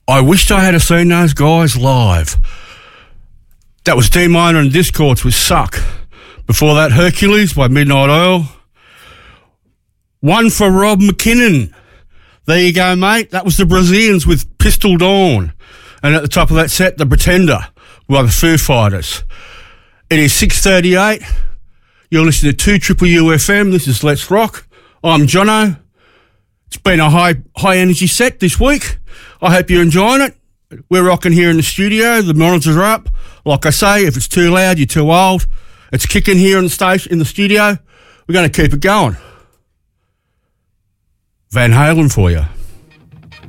I wished I had seen those guys live. That was D Minor and Discords with Suck. Before that, Hercules by Midnight Oil. One for Rob McKinnon. There you go, mate. That was the Brazilians with Pistol Dawn. And at the top of that set, The Pretender by the Foo Fighters. It is 6:38. You're listening to 2UUU FM. This is Let's Rock. I'm Jono. It's been a high energy set this week. I hope you're enjoying it. We're rocking here in the studio. The monitors are up. Like I say, if it's too loud, you're too old. It's kicking here in the station, in the studio. We're going to keep it going. Van Halen for you.